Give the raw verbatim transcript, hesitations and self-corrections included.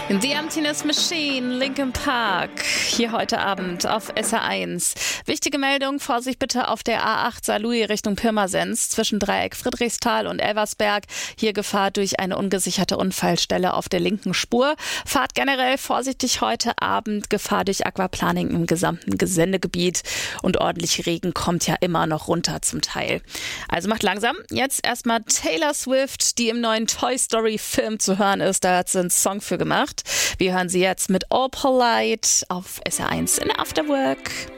The Emptiness Machine, Linkin Park, hier heute Abend auf S R eins. Wichtige Meldung, Vorsicht bitte auf der A acht Saarlouis Richtung Pirmasens zwischen Dreieck Friedrichsthal und Elversberg. Hier Gefahr durch eine ungesicherte Unfallstelle auf der linken Spur. Fahrt generell vorsichtig heute Abend, Gefahr durch Aquaplaning im gesamten Sendegebiet. Und ordentlich Regen kommt ja immer noch runter zum Teil. Also macht langsam. Jetzt erstmal Taylor Swift, die im neuen Toy Story Film zu hören ist. Da hat sie einen Song für gemacht. Wir hören sie jetzt mit All Polite auf S R eins in Afterwork.